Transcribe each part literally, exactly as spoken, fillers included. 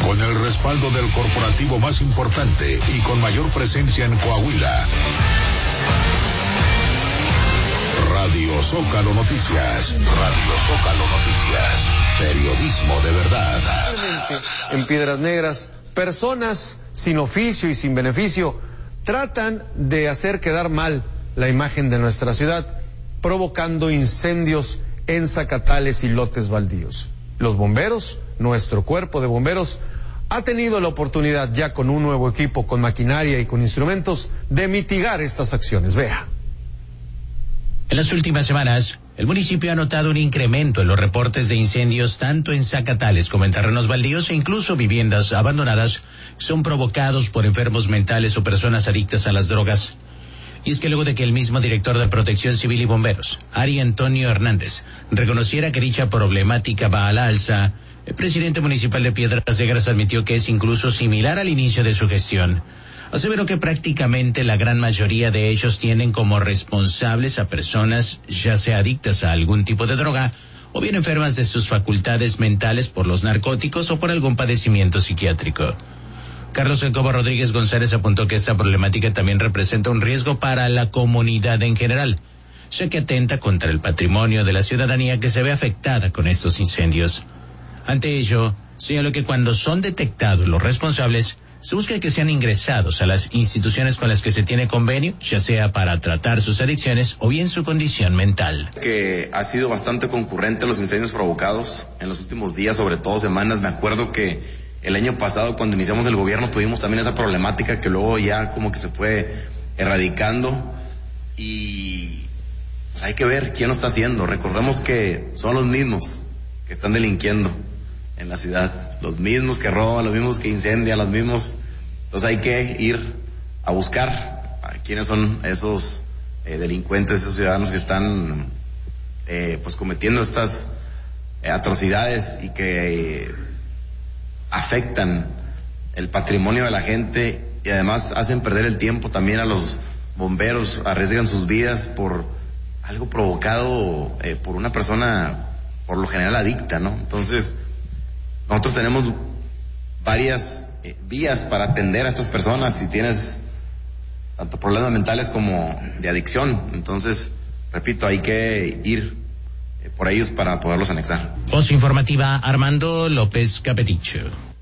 Con el respaldo del corporativo más importante y con mayor presencia en Coahuila. Radio Zócalo Noticias. Radio Zócalo Noticias. Periodismo de verdad. En Piedras Negras, personas sin oficio y sin beneficio tratan de hacer quedar mal la imagen de nuestra ciudad, provocando incendios en zacatales y lotes baldíos. Los bomberos, nuestro cuerpo de bomberos, ha tenido la oportunidad ya con un nuevo equipo, con maquinaria y con instrumentos, de mitigar estas acciones. Vea. En las últimas semanas, el municipio ha notado un incremento en los reportes de incendios tanto en zacatales como en terrenos baldíos e incluso viviendas abandonadas son provocados por enfermos mentales o personas adictas a las drogas. Y es que luego de que el mismo director de Protección Civil y Bomberos, Ari Antonio Hernández, reconociera que dicha problemática va a la alza, el presidente municipal de Piedras Negras admitió que es incluso similar al inicio de su gestión. Aseveró que prácticamente la gran mayoría de ellos tienen como responsables a personas ya sea adictas a algún tipo de droga o bien enfermas de sus facultades mentales por los narcóticos o por algún padecimiento psiquiátrico. Carlos Jacobo Rodríguez González apuntó que esta problemática también representa un riesgo para la comunidad en general, ya que atenta contra el patrimonio de la ciudadanía que se ve afectada con estos incendios. Ante ello, señaló que cuando son detectados los responsables, se busca que sean ingresados a las instituciones con las que se tiene convenio, ya sea para tratar sus adicciones o bien su condición mental. Que ha sido bastante concurrente los incendios provocados en los últimos días, sobre todo semanas. Me acuerdo que el año pasado, cuando iniciamos el gobierno, tuvimos también esa problemática que luego ya como que se fue erradicando y pues hay que ver quién lo está haciendo. Recordemos que son los mismos que están delinquiendo en la ciudad, los mismos que roban, los mismos que incendian, los mismos. Entonces hay que ir a buscar a quiénes son esos eh, delincuentes, esos ciudadanos que están eh, pues cometiendo estas eh, atrocidades y que eh, afectan el patrimonio de la gente y además hacen perder el tiempo también a los bomberos, arriesgan sus vidas por algo provocado eh, por una persona por lo general adicta, ¿no? Entonces nosotros tenemos varias eh, vías para atender a estas personas si tienes tanto problemas mentales como de adicción. Entonces, repito, hay que ir eh, por ellos para poderlos anexar. Voz informativa, Armando López Capeticho.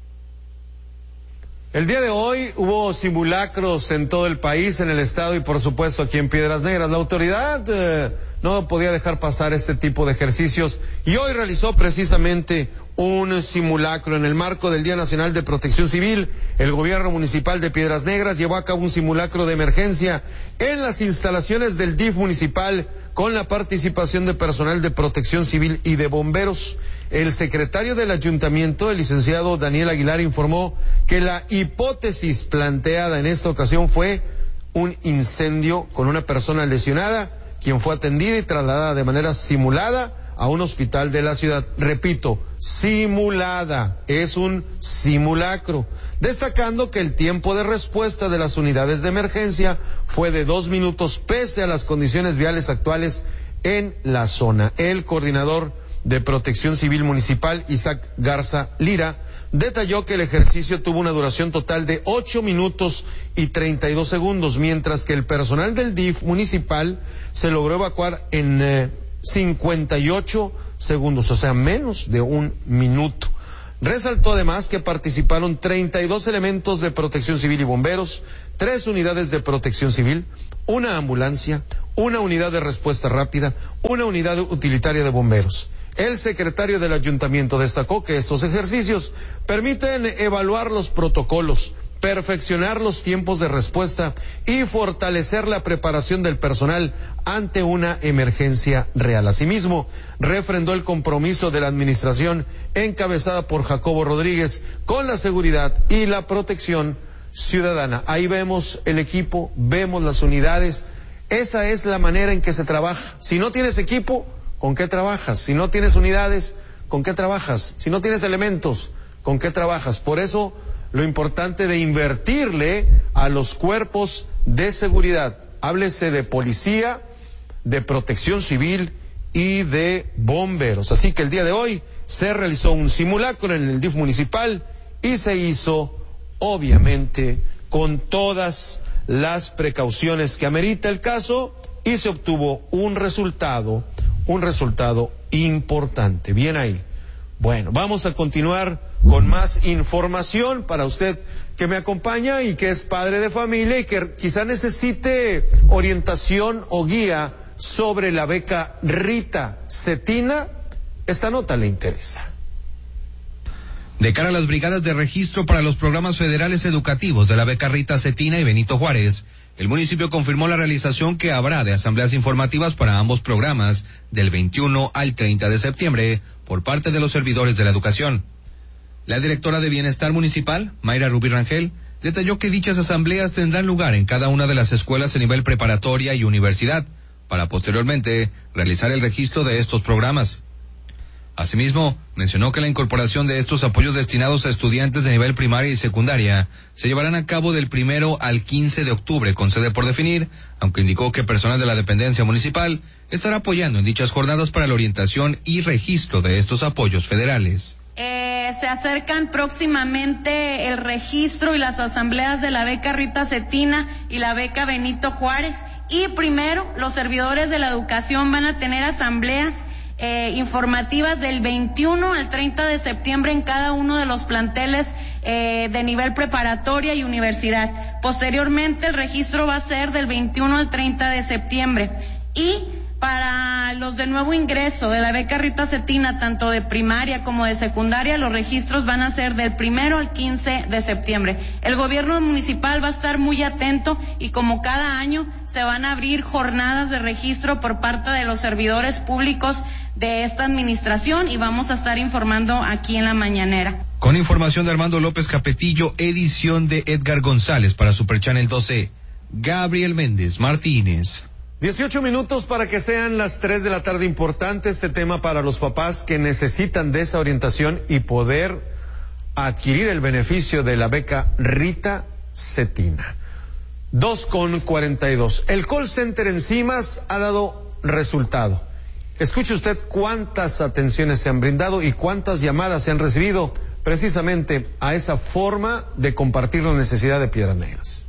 El día de hoy hubo simulacros en todo el país, en el estado y por supuesto aquí en Piedras Negras. La autoridad eh, no podía dejar pasar este tipo de ejercicios y hoy realizó precisamente un simulacro en el marco del Día Nacional de Protección Civil. El gobierno municipal de Piedras Negras llevó a cabo un simulacro de emergencia en las instalaciones del D I F municipal con la participación de personal de Protección Civil y de bomberos. El secretario del ayuntamiento, el licenciado Daniel Aguilar, informó que la hipótesis planteada en esta ocasión fue un incendio con una persona lesionada, quien fue atendida y trasladada de manera simulada a un hospital de la ciudad. Repito, simulada, es un simulacro. Destacando que el tiempo de respuesta de las unidades de emergencia fue de dos minutos pese a las condiciones viales actuales en la zona. El coordinador de Protección Civil Municipal, Isaac Garza Lira, detalló que el ejercicio tuvo una duración total de ocho minutos y treinta y dos segundos, mientras que el personal del D I F municipal se logró evacuar en eh, cincuenta y ocho segundos, o sea, menos de un minuto. Resaltó además que participaron treinta y dos elementos de Protección Civil y bomberos, tres unidades de Protección Civil, una ambulancia, una unidad de respuesta rápida, una unidad utilitaria de bomberos. El secretario del ayuntamiento destacó que estos ejercicios permiten evaluar los protocolos, perfeccionar los tiempos de respuesta y fortalecer la preparación del personal ante una emergencia real. Asimismo, refrendó el compromiso de la administración encabezada por Jacobo Rodríguez con la seguridad y la protección ciudadana. Ahí vemos el equipo, vemos las unidades. Esa es la manera en que se trabaja. Si no tienes equipo, ¿con qué trabajas? Si no tienes unidades, ¿con qué trabajas? Si no tienes elementos, ¿con qué trabajas? Por eso, lo importante de invertirle a los cuerpos de seguridad. Háblese de policía, de protección civil y de bomberos. Así que el día de hoy se realizó un simulacro en el D I F municipal y se hizo, obviamente, con todas las precauciones que amerita el caso y se obtuvo un resultado, un resultado importante. Bien ahí. Bueno, vamos a continuar con más información para usted que me acompaña y que es padre de familia y que quizá necesite orientación o guía sobre la beca Rita Cetina. Esta nota le interesa. De cara a las brigadas de registro para los programas federales educativos de la beca Rita Cetina y Benito Juárez, el municipio confirmó la realización que habrá de asambleas informativas para ambos programas del veintiuno al treinta de septiembre por parte de los servidores de la educación. La directora de Bienestar Municipal, Mayra Rubí Rangel, detalló que dichas asambleas tendrán lugar en cada una de las escuelas a nivel preparatoria y universidad, para posteriormente realizar el registro de estos programas. Asimismo, mencionó que la incorporación de estos apoyos destinados a estudiantes de nivel primaria y secundaria se llevarán a cabo del primero al quince de octubre con sede por definir, aunque indicó que personal de la dependencia municipal estará apoyando en dichas jornadas para la orientación y registro de estos apoyos federales. Eh, se acercan próximamente el registro y las asambleas de la beca Rita Cetina y la beca Benito Juárez, y primero los servidores de la educación van a tener asambleas Eh, informativas del veintiuno al treinta de septiembre en cada uno de los planteles eh, de nivel preparatoria y universidad. Posteriormente el registro va a ser del veintiuno al treinta de septiembre. Y para los de nuevo ingreso de la beca Rita Cetina, tanto de primaria como de secundaria, los registros van a ser del primero al quince de septiembre. El gobierno municipal va a estar muy atento y como cada año se van a abrir jornadas de registro por parte de los servidores públicos de esta administración y vamos a estar informando aquí en la mañanera. Con información de Armando López Capetillo, edición de Edgar González para Super Channel doce, Gabriel Méndez Martínez. dieciocho minutos para que sean las tres de la tarde. Importante este tema para los papás que necesitan de esa orientación y poder adquirir el beneficio de la beca Rita Cetina. dos con cuarenta y dos. El call center en Cimas ha dado resultado. Escuche usted cuántas atenciones se han brindado y cuántas llamadas se han recibido precisamente a esa forma de compartir la necesidad de Piedras Negras.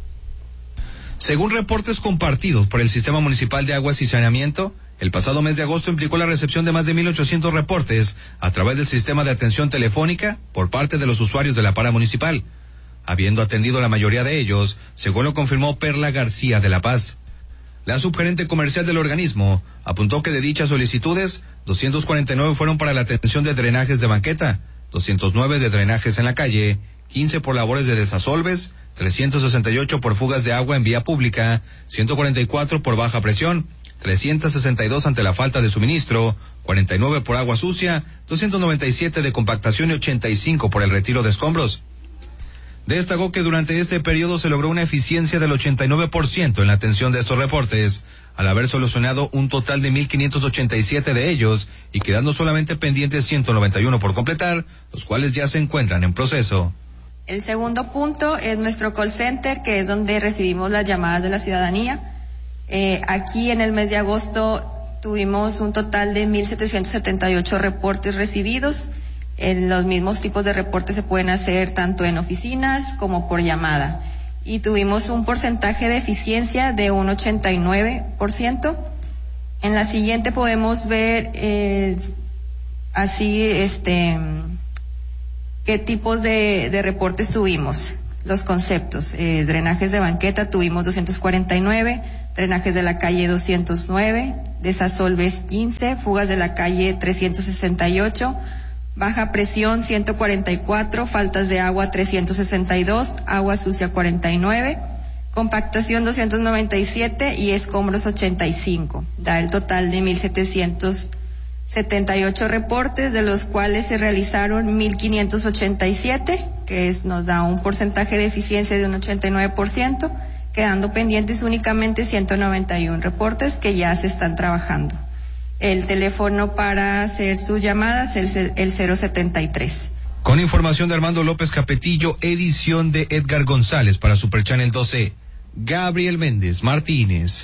Según reportes compartidos por el Sistema Municipal de Aguas y Saneamiento, el pasado mes de agosto implicó la recepción de más de mil ochocientos reportes a través del sistema de atención telefónica por parte de los usuarios de la para municipal, habiendo atendido la mayoría de ellos, según lo confirmó Perla García de La Paz. La subgerente comercial del organismo apuntó que de dichas solicitudes, doscientos cuarenta y nueve fueron para la atención de drenajes de banqueta, doscientos nueve de drenajes en la calle, quince por labores de desasolves, trescientos sesenta y ocho por fugas de agua en vía pública, ciento cuarenta y cuatro por baja presión, trescientos sesenta y dos ante la falta de suministro, cuarenta y nueve por agua sucia, doscientos noventa y siete de compactación y ochenta y cinco por el retiro de escombros. Destacó que durante este periodo se logró una eficiencia del ochenta y nueve por ciento en la atención de estos reportes, al haber solucionado un total de mil quinientos ochenta y siete de ellos y quedando solamente pendientes ciento noventa y uno por completar, los cuales ya se encuentran en proceso. El segundo punto es nuestro call center, que es donde recibimos las llamadas de la ciudadanía. Eh, aquí en el mes de agosto tuvimos un total de mil setecientos setenta y ocho reportes recibidos. En los mismos tipos de reportes se pueden hacer tanto en oficinas como por llamada. Y tuvimos un porcentaje de eficiencia de un ochenta y nueve por ciento. En la siguiente podemos ver eh, así este... ¿Qué tipos de, de reportes tuvimos? Los conceptos, eh, drenajes de banqueta tuvimos doscientos cuarenta y nueve, drenajes de la calle doscientos nueve, desasolves quince, fugas de la calle trescientos sesenta y ocho, baja presión ciento cuarenta y cuatro, faltas de agua trescientos sesenta y dos, agua sucia cuarenta y nueve, compactación doscientos noventa y siete y escombros ochenta y cinco. Da el total de mil setecientos setenta y ocho reportes, de los cuales se realizaron mil quinientos ochenta y siete, que es, nos da un porcentaje de eficiencia de un ochenta y nueve por ciento, quedando pendientes únicamente ciento noventa y uno reportes que ya se están trabajando. El teléfono para hacer sus llamadas es el, el cero setenta y tres. Con información de Armando López Capetillo, edición de Edgar González para Super Channel doce, Gabriel Méndez Martínez.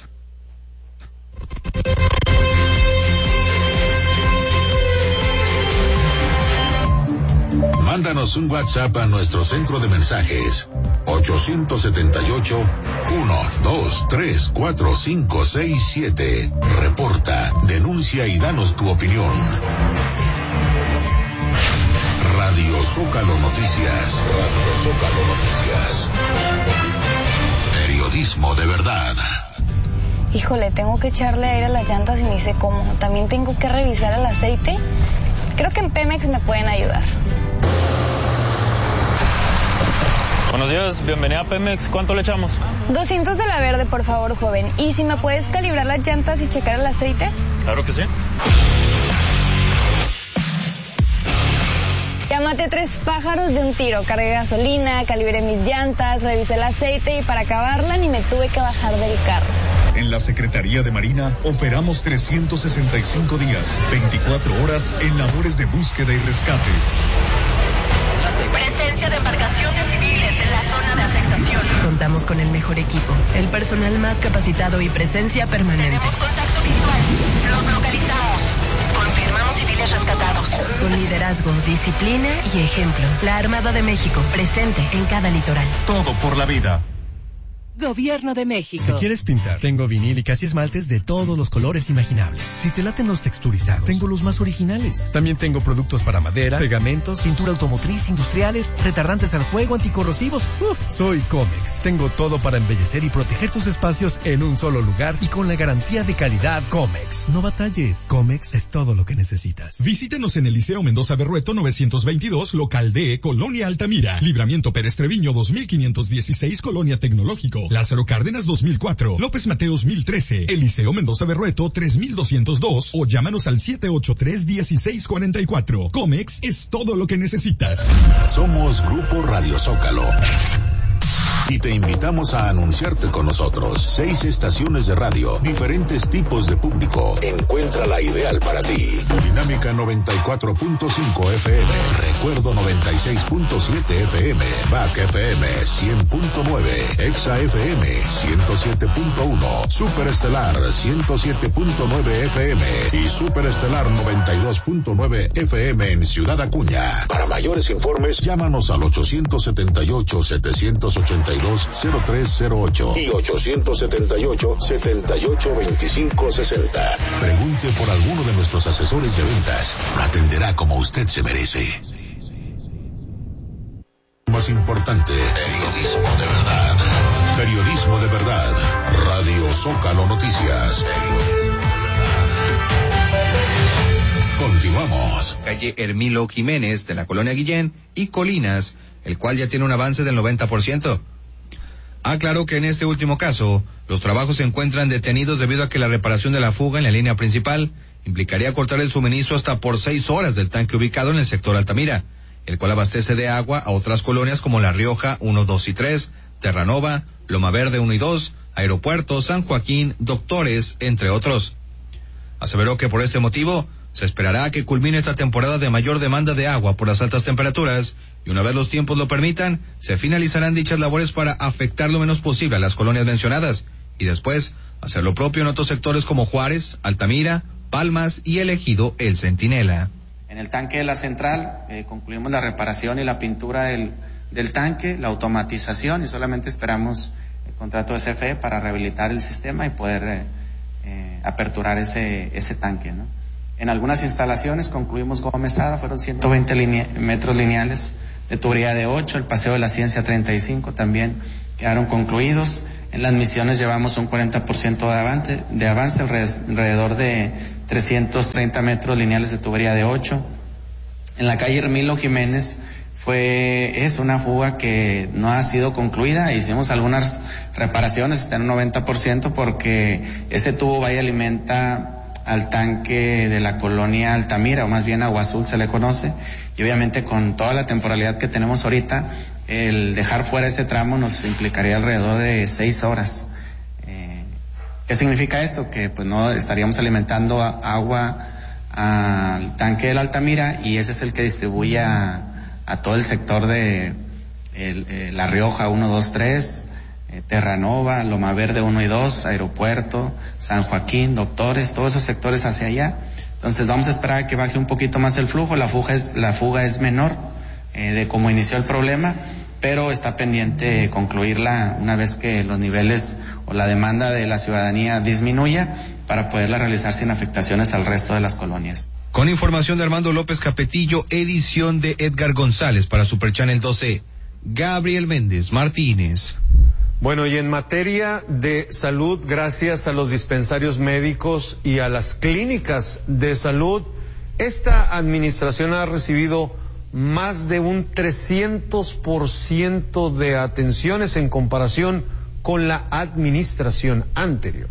Más Mándanos un WhatsApp a nuestro centro de mensajes ochocientos setenta y ocho, uno, dos, tres, cuatro, cinco, seis, siete. Reporta, denuncia y danos tu opinión. Radio Zócalo Noticias. Radio Zócalo Noticias. Periodismo de verdad. Híjole, tengo que echarle aire a las llantas y ni sé cómo. También tengo que revisar el aceite. Creo que en Pemex me pueden ayudar. Buenos días, bienvenida a Pemex. ¿Cuánto le echamos? doscientos de la verde, por favor, joven. ¿Y si me puedes calibrar las llantas y checar el aceite? Claro que sí. Ya maté tres pájaros de un tiro. Cargué gasolina, calibré mis llantas, revisé el aceite y para acabarla ni me tuve que bajar del carro. En la Secretaría de Marina operamos trescientos sesenta y cinco días, veinticuatro horas en labores de búsqueda y rescate. Presencia de embarcaciones civiles en la zona de afectación. Contamos con el mejor equipo, el personal más capacitado y presencia permanente. Tenemos contacto visual. Los localizamos. Confirmamos civiles rescatados. Con liderazgo, disciplina y ejemplo. La Armada de México, presente en cada litoral. Todo por la vida. Gobierno de México. Si quieres pintar, tengo vinílicas y esmaltes de todos los colores imaginables. Si te laten los texturizados, tengo los más originales. También tengo productos para madera, pegamentos, pintura automotriz, industriales, retardantes al fuego, anticorrosivos. Uf, soy Comex. Tengo todo para embellecer y proteger tus espacios en un solo lugar y con la garantía de calidad Comex. No batalles. Comex es todo lo que necesitas. Visítenos en el Liceo Mendoza Berrueto novecientos veintidós, local D, Colonia Altamira. Libramiento Pérez Treviño dos mil quinientos dieciséis, Colonia Tecnológico. Lázaro Cárdenas dos mil cuatro, López Mateos mil trece, Eliseo Mendoza Berrueto tres mil doscientos dos o llámanos al siete ocho tres, uno seis cuatro cuatro. Comex es todo lo que necesitas. Somos Grupo Radio Zócalo y te invitamos a anunciarte con nosotros. Seis estaciones de radio, diferentes tipos de público. Encuentra la ideal para ti. Dinámica noventa y cuatro punto cinco F M, Recuerdo noventa y seis punto siete F M, B A C F M cien punto nueve, Exa F M ciento siete punto uno, Superestelar ciento siete punto nueve F M y Superestelar noventa y dos punto nueve F M en Ciudad Acuña. Para mayores informes, llámanos al ochocientos setenta y ocho, setecientos ochenta y dos, cero tres cero ocho y ochocientos setenta y ocho, setenta y ocho, veinticinco sesenta. Pregunte por alguno de nuestros asesores de ventas. Lo atenderá como usted se merece. Más importante, periodismo de verdad. Periodismo de verdad. Radio Zócalo Noticias. Continuamos. Calle Hermilo Jiménez de la Colonia Guillén y Colinas, el cual ya tiene un avance del noventa por ciento. Aclaró que en este último caso, los trabajos se encuentran detenidos debido a que la reparación de la fuga en la línea principal implicaría cortar el suministro hasta por seis horas del tanque ubicado en el sector Altamira, el cual abastece de agua a otras colonias como La Rioja uno, dos y tres, Terranova, Loma Verde uno y dos, Aeropuerto, San Joaquín, Doctores, entre otros. Aseveró que por este motivo se esperará a que culmine esta temporada de mayor demanda de agua por las altas temperaturas y una vez los tiempos lo permitan, se finalizarán dichas labores para afectar lo menos posible a las colonias mencionadas y después hacer lo propio en otros sectores como Juárez, Altamira, Palmas y el ejido El Centinela. En el tanque de la central eh, concluimos la reparación y la pintura del, del tanque, la automatización y solamente esperamos el contrato de C F E para rehabilitar el sistema y poder eh, eh, aperturar ese, ese tanque, ¿no? En algunas instalaciones concluimos Gómez Ada, fueron ciento veinte linea, metros lineales de tubería de ocho, el Paseo de la Ciencia treinta y cinco también quedaron concluidos. En las misiones llevamos un cuarenta por ciento de avance, de avance alrededor de trescientos treinta metros lineales de tubería de ocho. En la calle Hermilo Jiménez fue, es una fuga que no ha sido concluida, hicimos algunas reparaciones, está en un noventa por ciento porque ese tubo va y alimenta al tanque de la colonia Altamira, o más bien Agua Azul se le conoce, y obviamente con toda la temporalidad que tenemos ahorita, el dejar fuera ese tramo nos implicaría alrededor de seis horas. Eh, ¿Qué significa esto? Que pues no estaríamos alimentando a, agua al tanque de la Altamira y ese es el que distribuye a, a todo el sector de el, eh, La Rioja uno, dos, tres, Terranova, Loma Verde uno y dos, Aeropuerto, San Joaquín, Doctores, todos esos sectores hacia allá. Entonces vamos a esperar a que baje un poquito más el flujo, la fuga es, la fuga es menor, eh, de cómo inició el problema, pero está pendiente concluirla una vez que los niveles o la demanda de la ciudadanía disminuya para poderla realizar sin afectaciones al resto de las colonias. Con información de Armando López Capetillo, edición de Edgar González para Super Channel doce, Gabriel Méndez Martínez. Bueno, y en materia de salud, gracias a los dispensarios médicos y a las clínicas de salud, esta administración ha recibido más de un trescientos por ciento de atenciones en comparación con la administración anterior.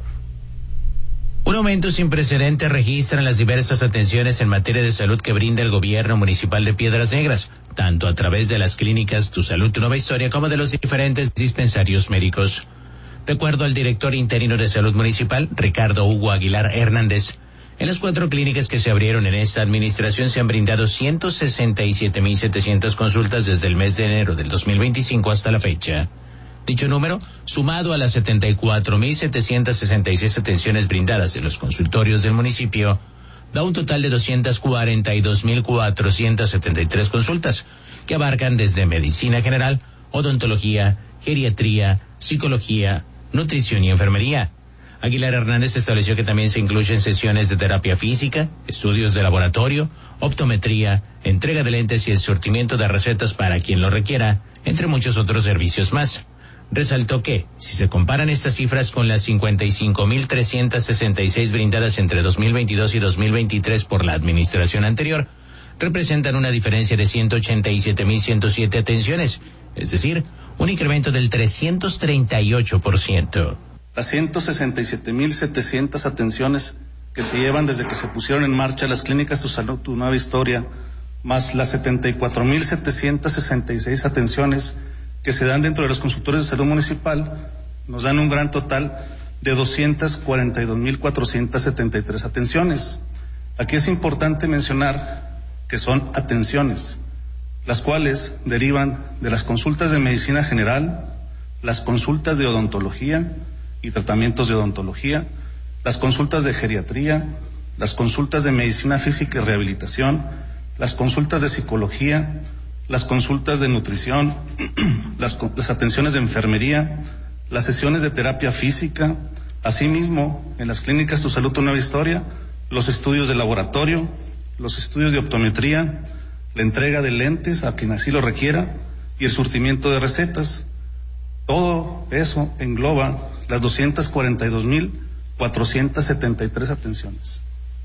Un aumento sin precedentes registra las diversas atenciones en materia de salud que brinda el gobierno municipal de Piedras Negras, tanto a través de las clínicas Tu Salud, Tu Nueva Historia, como de los diferentes dispensarios médicos. De acuerdo al director interino de Salud Municipal, Ricardo Hugo Aguilar Hernández, en las cuatro clínicas que se abrieron en esta administración se han brindado ciento sesenta y siete mil setecientas consultas desde el mes de enero del dos mil veinticinco hasta la fecha. Dicho número, sumado a las setenta y cuatro mil setecientas sesenta y seis atenciones brindadas en los consultorios del municipio, da un total de doscientas cuarenta y dos mil cuatrocientas setenta y tres consultas, que abarcan desde medicina general, odontología, geriatría, psicología, nutrición y enfermería. Aguilar Hernández estableció que también se incluyen sesiones de terapia física, estudios de laboratorio, optometría, entrega de lentes y el surtimiento de recetas para quien lo requiera, entre muchos otros servicios más. Resaltó que, si se comparan estas cifras con las cincuenta y cinco mil trescientas sesenta y seis brindadas entre dos mil veintidós y dos mil veintitrés por la administración anterior, representan una diferencia de ciento ochenta y siete mil ciento siete atenciones, es decir, un incremento del trescientos treinta y ocho por ciento. Las ciento sesenta y siete mil setecientas atenciones que se llevan desde que se pusieron en marcha las clínicas Tu Salud, Tu Nueva Historia, más las setenta y cuatro mil setecientas sesenta y seis atenciones que se dan dentro de los consultorios de salud municipal, nos dan un gran total de doscientas cuarenta y dos mil cuatrocientas setenta y tres atenciones. Aquí es importante mencionar que son atenciones, las cuales derivan de las consultas de medicina general, las consultas de odontología y tratamientos de odontología, las consultas de geriatría, las consultas de medicina física y rehabilitación, las consultas de psicología, las consultas de nutrición, las, las atenciones de enfermería, las sesiones de terapia física, asimismo, en las clínicas Tu Salud, Tu Nueva Historia, los estudios de laboratorio, los estudios de optometría, la entrega de lentes a quien así lo requiera y el surtimiento de recetas. Todo eso engloba las doscientas cuarenta y dos mil cuatrocientas setenta y tres atenciones.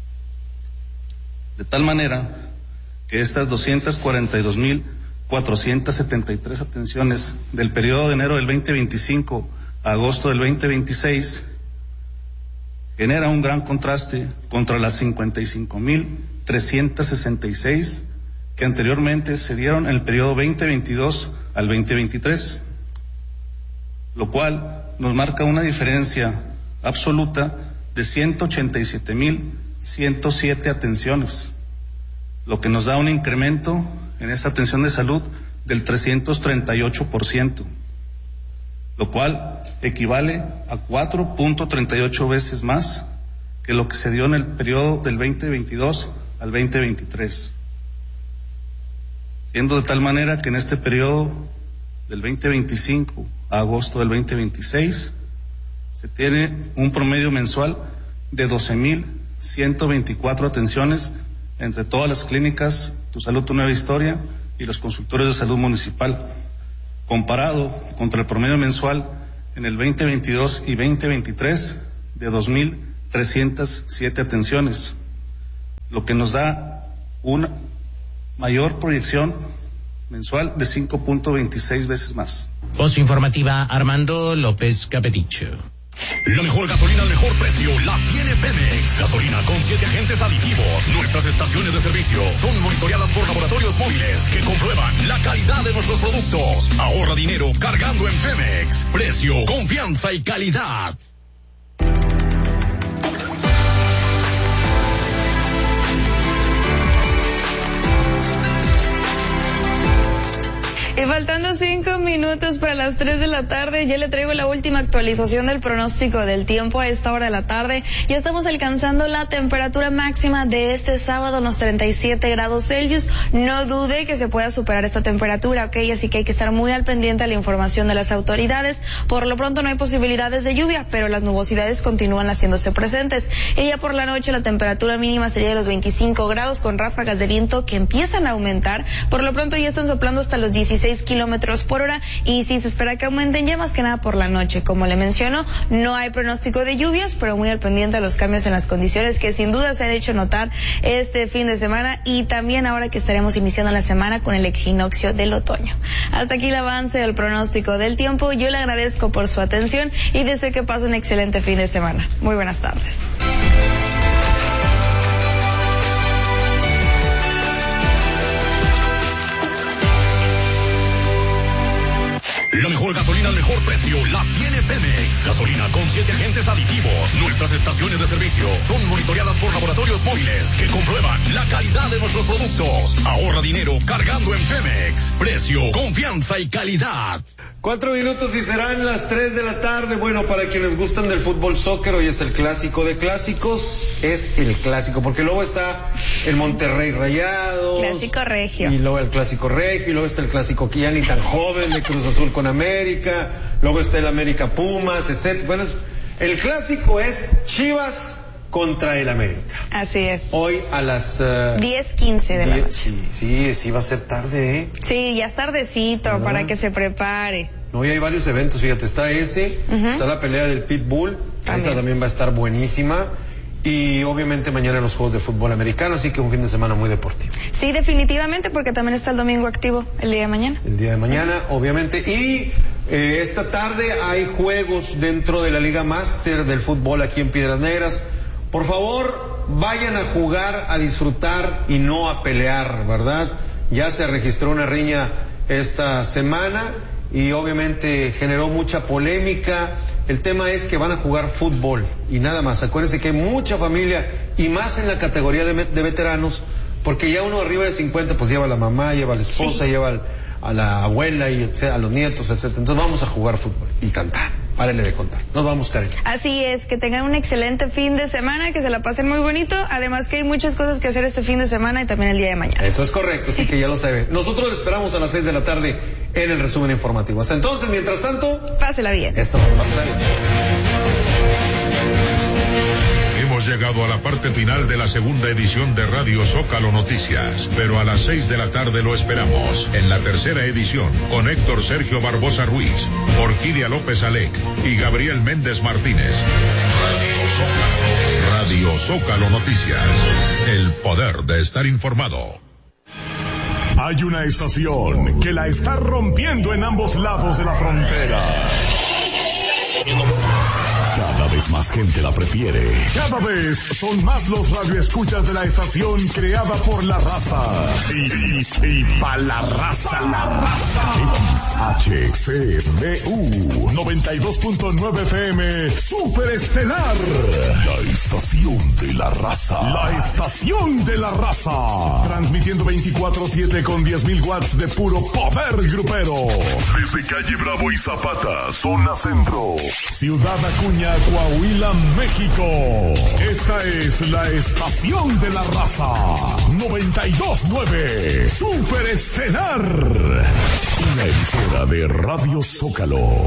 De tal manera que estas doscientas cuarenta y dos mil cuatrocientas setenta y tres atenciones del periodo de enero del veinte veinticinco a agosto del veinte veintiséis genera un gran contraste contra las cincuenta y cinco mil trescientas sesenta y seis que anteriormente se dieron en el periodo veinte veintidós al veinte veintitrés, lo cual nos marca una diferencia absoluta de ciento ochenta y siete mil ciento siete atenciones, lo que nos da un incremento en esta atención de salud del trescientos treinta y ocho por ciento, lo cual equivale a cuatro punto treinta y ocho veces más que lo que se dio en el periodo del veinte veintidós al veinte veintitrés, siendo de tal manera que en este periodo del veinte veinticinco a agosto del veinte veintiséis se tiene un promedio mensual de doce mil ciento veinticuatro atenciones entre todas las clínicas Tu Salud, Tu Nueva Historia y los consultorios de salud municipal, comparado contra el promedio mensual en el veinte veintidós y veinte veintitrés de dos mil trescientas siete atenciones, lo que nos da una mayor proyección mensual de cinco punto veintiséis veces más. Voz informativa, Armando López Capetillo. La mejor gasolina al mejor precio la tiene Pemex. Gasolina con siete agentes aditivos. Nuestras estaciones de servicio son monitoreadas por laboratorios móviles que comprueban la calidad de nuestros productos. Ahorra dinero cargando en Pemex. Precio, confianza y calidad. Y faltando cinco minutos para las tres de la tarde, ya le traigo la última actualización del pronóstico del tiempo a esta hora de la tarde. Ya estamos alcanzando la temperatura máxima de este sábado, unos treinta y siete grados Celsius. No dude que se pueda superar esta temperatura, ¿ok? Así que hay que estar muy al pendiente de la información de las autoridades. Por lo pronto no hay posibilidades de lluvia, pero las nubosidades continúan haciéndose presentes. Y ya por la noche la temperatura mínima sería de los veinticinco grados con ráfagas de viento que empiezan a aumentar. Por lo pronto ya están soplando hasta los dieciséis kilómetros por hora y sí se espera que aumenten ya más que nada por la noche. Como le menciono, no hay pronóstico de lluvias, pero muy al pendiente de los cambios en las condiciones que sin duda se han hecho notar este fin de semana y también ahora que estaremos iniciando la semana con el equinoccio del otoño. Hasta aquí el avance del pronóstico del tiempo. Yo le agradezco por su atención y deseo que pase un excelente fin de semana. Muy buenas tardes. La mejor gasolina al mejor precio la tiene Pemex. Gasolina con siete agentes aditivos. Nuestras estaciones de servicio son monitoreadas por laboratorios móviles que comprueban la calidad de nuestros productos. Ahorra dinero cargando en Pemex. Precio, confianza y calidad. Cuatro minutos y serán las tres de la tarde. Bueno, para quienes gustan del fútbol soccer, hoy es el clásico de clásicos. Es el clásico, porque luego está el Monterrey Rayados. Clásico regio. Y luego el clásico regio, y luego está el clásico que ya ni tan joven de Cruz Azul con América. Luego está el América Pumas, etcétera. Bueno, el clásico es Chivas contra el América. Así es. Hoy a las uh, diez quince de la noche. Sí, sí, sí va a ser tarde, ¿eh? Sí, ya es tardecito, ¿verdad? Para que se prepare. No, y hay varios eventos, fíjate, está ese, uh-huh. Está la pelea del Pitbull, también. Esa también va a estar buenísima. Y obviamente mañana los juegos de fútbol americano, así que un fin de semana muy deportivo. Sí, definitivamente, porque también está el domingo activo, el día de mañana. El día de mañana, obviamente. Y eh, esta tarde hay juegos dentro de la Liga Máster del fútbol aquí en Piedras Negras. Por favor, vayan a jugar, a disfrutar y no a pelear, ¿verdad? Ya se registró una riña esta semana y obviamente generó mucha polémica. El tema es que van a jugar fútbol y nada más. Acuérdense que hay mucha familia y más en la categoría de, de veteranos, porque ya uno arriba de cincuenta pues lleva a la mamá, lleva a la esposa, sí. lleva al, a la abuela y etcétera, a los nietos, etcétera. Entonces vamos a jugar fútbol y cantar. Párele de contar. Nos vamos, Karen. Así es, que tengan un excelente fin de semana, que se la pasen muy bonito. Además que hay muchas cosas que hacer este fin de semana y también el día de mañana. Eso es correcto, así que ya lo sabe. Nosotros lo esperamos a las seis de la tarde en el resumen informativo. Hasta entonces, mientras tanto, pásela bien. Eso, pásela bien. Hemos llegado a la parte final de la segunda edición de Radio Zócalo Noticias, pero a las seis de la tarde lo esperamos en la tercera edición con Héctor Sergio Barbosa Ruiz, Orquídea López Alec y Gabriel Méndez Martínez. Radio Zócalo, Radio Zócalo Noticias, el poder de estar informado. Hay una estación que la está rompiendo en ambos lados de la frontera. Cada vez más gente la prefiere. Cada vez son más los radioescuchas de la estación creada por la raza. Y, y, y pa' la raza. La raza. X H C B U noventa y dos punto nueve F M Super Estelar. La estación de la raza. La estación de la raza. Transmitiendo veinticuatro siete con diez mil watts de puro poder grupero. Desde calle Bravo y Zapata, zona centro. Ciudad Acuña, Coahuila, México. Esta es la estación de la raza. noventa y dos punto nueve Super Estelar. Una emisora de Radio Zócalo.